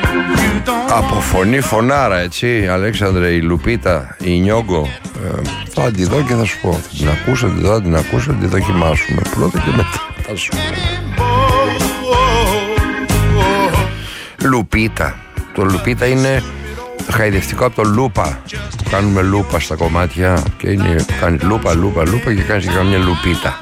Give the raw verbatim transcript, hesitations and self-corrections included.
Από φωνή φωνάρα, έτσι, Αλέξανδρε, η Λουπίτα, η Νιόγκο. ε, Θα τη δω και θα σου πω. Θα την ακούσω, θα την δω, θα την ακούσω, θα τη δοκιμάσουμε πρώτα και μετά θα σου πω. Λουπίτα. Το Λουπίτα είναι χαϊδευτικό από το λούπα, που κάνουμε λούπα στα κομμάτια και είναι, κάνει λούπα, λούπα, λούπα και κάνεις και καμιά λουπίτα.